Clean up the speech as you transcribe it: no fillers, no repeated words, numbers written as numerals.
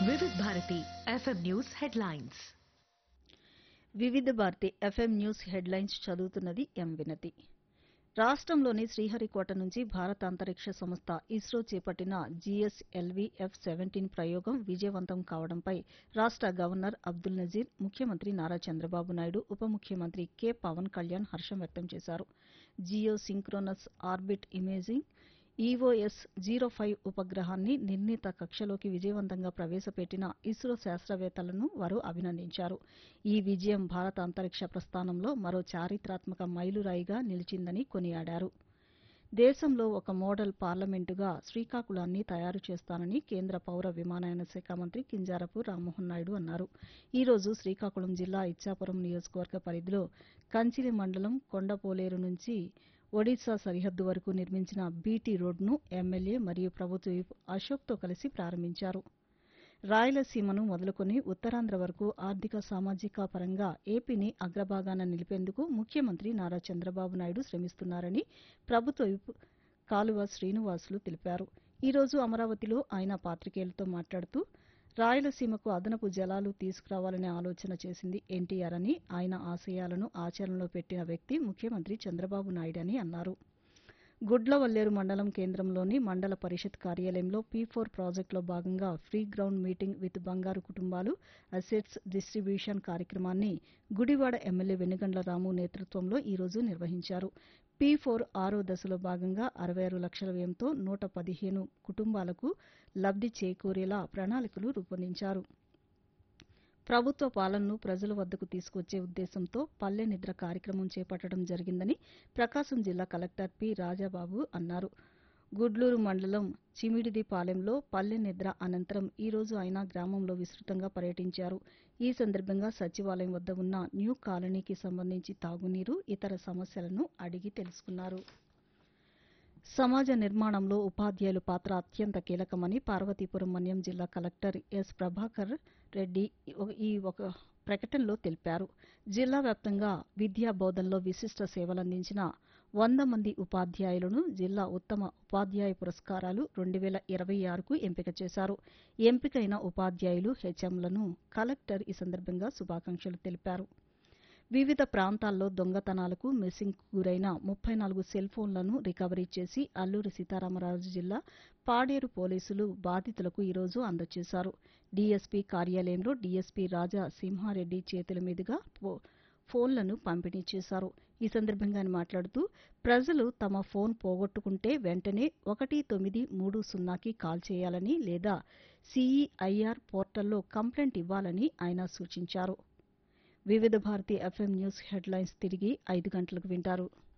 Vividh Bharati FM news headlines. వివిధ Bharati FM news headlines చదువుతున్నది ఎం వినతి. రాష్ట్రంలోని శ్రీహరికోట నుంచి భారత అంతరిక్ష సంస్థ ఇస్రో చేపట్టిన జీఎస్ఎల్వీ F-17 ప్రయోగం విజయవంతం కావడంపై రాష్ట గవర్నర్ అబ్దుల్ నజీర్, ముఖ్యమంత్రి నారా చంద్రబాబు నాయుడు, ఉప ముఖ్యమంత్రి కె పవన్ కళ్యాణ్ హర్షం వ్యక్తం చేశారు. Jio synchronous orbit imaging EOS-05 ఉపగ్రహాన్ని నిర్ణీత కక్షలోకి విజయవంతంగా ప్రవేశపెట్టిన ఇస్రో శాస్త్రవేత్తలను వారు అభినందించారు. ఈ విజయం భారత అంతరిక్ష ప్రస్థానంలో మరో చారిత్రాత్మక మైలురాయిగా నిలిచిందని కొనియాడారు. దేశంలో ఒక మోడల్ పార్లమెంటుగా శ్రీకాకుళాన్ని తయారు చేస్తానని కేంద్ర పౌర విమానయాన శాఖ మంత్రి కింజారపు రామ్మోహన్ నాయుడు అన్నారు. ఈ రోజు శ్రీకాకుళం జిల్లా ఇచ్చాపురం నియోజకవర్గ పరిధిలో కంచిలి మండలం కొండపోలేరు నుంచి ఒడిశా సరిహద్దు వరకు నిర్మించిన బీటీ రోడ్డును ఎమ్మెల్యే మరియు ప్రభుత్వ విప్ అశోక్తో కలిసి ప్రారంభించారు. రాయలసీమను మొదలుకొని ఉత్తరాంధ్ర వరకు ఆర్థిక సామాజిక పరంగా ఏపీని అగ్రభాగాన నిలిపేందుకు ముఖ్యమంత్రి నారా చంద్రబాబు నాయుడు శ్రమిస్తున్నారని ప్రభుత్వ విప్ కాలువ శ్రీనివాసులు తెలిపారు. ఈ రోజు అమరావతిలో ఆయన పాతికేయులతో మాట్లాడుతూ రాయలసీమకు అదనపు జలాలు తీసుకురావాలనే ఆలోచన చేసింది ఎన్టీఆర్ అని, ఆయన ఆశయాలను ఆచరణలో పెట్టిన వ్యక్తి ముఖ్యమంత్రి చంద్రబాబు నాయుడని అన్నారు. గుడ్లవల్లేరు మండలం కేంద్రంలోని మండల పరిషత్ కార్యాలయంలో P4 ప్రాజెక్టులో భాగంగా ఫ్రీ గ్రౌండ్ మీటింగ్ విత్ బంగారు కుటుంబాలు అసెట్స్ డిస్టిబ్యూషన్ కార్యక్రమాన్ని గుడివాడ ఎమ్మెల్యే వెనుగండ్ల రాము నేతృత్వంలో ఈ రోజు నిర్వహించారు. P4 ఆరో దశలో భాగంగా 66 లక్షల వ్యయంతో 115 కుటుంబాలకు లబ్ది చేకూరేలా ప్రణాళికలు రూపొందించారు. ప్రభుత్వ పాలనను ప్రజల వద్దకు తీసుకొచ్చే ఉద్దేశంతో పల్లె నిద్ర కార్యక్రమం చేపట్టడం జరిగిందని ప్రకాశం జిల్లా కలెక్టర్ పి రాజాబాబు అన్నారు. గుడ్లూరు మండలం చిమిడిదిపాలెంలో పల్లె నిద్ర అనంతరం ఈ రోజు ఆయన గ్రామంలో విస్తృతంగా పర్యటించారు. ఈ సందర్భంగా సచివాలయం వద్ద ఉన్న న్యూ కాలనీకి సంబంధించి తాగునీరు, ఇతర సమస్యలను అడిగి తెలుసుకున్నారు. సమాజ నిర్మాణంలో ఉపాధ్యాయుల పాత్ర అత్యంత కీలకమని పార్వతీపురం మన్యం జిల్లా కలెక్టర్ ఎస్ ప్రభాకర్ రెడ్డి ఒక ప్రకటనలో తెలిపారు. జిల్లా వ్యాప్తంగా విద్యా బోధనలో విశిష్ట సేవలందించిన 100 మంది ఉపాధ్యాయులను జిల్లా ఉత్తమ ఉపాధ్యాయ పురస్కారాలు 2026కు ఎంపిక చేశారు. ఎంపికైన ఉపాధ్యాయులు, హెచ్ఎంలను కలెక్టర్ ఈ సందర్భంగా శుభాకాంక్షలు తెలిపారు. వివిధ ప్రాంతాల్లో దొంగతనాలకు, మిస్సింగ్కు గురైన 34 సెల్ ఫోన్లను రికవరీ చేసి అల్లూరి సీతారామరాజు జిల్లా పాడేరు పోలీసులు బాధితులకు ఈ రోజు అందజేశారు. డీఎస్పీ కార్యాలయంలో డీఎస్పీ రాజా సింహారెడ్డి చేతుల మీదుగా ఫోన్లను పంపిణీ చేశారు. ఈ సందర్భంగా ఆయన మాట్లాడుతూ ప్రజలు తమ ఫోన్ పోగొట్టుకుంటే వెంటనే 1930కి కాల్ చేయాలని లేదా CEIR పోర్టల్లో కంప్లైంట్ ఇవ్వాలని ఆయన సూచించారు. వివిధ భారతి ఎఫ్ఎం న్యూస్ హెడ్లైన్స్ తిరిగి 5 గంటలకు వింటారు.